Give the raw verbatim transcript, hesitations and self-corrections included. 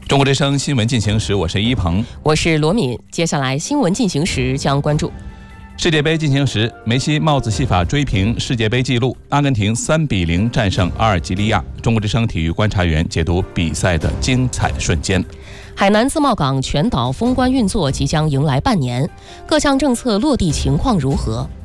中国之声新闻进行时，我是一鹏， 我是罗敏。接下来新闻进行时将关注世界杯进行时，梅西帽子戏法追平世界杯纪录，阿根廷三比零战胜阿尔及利亚。中国之声体育观察员解读比赛的精彩瞬间。 海南自贸港全岛封关运作即将迎来半年，各项政策落地情况如何？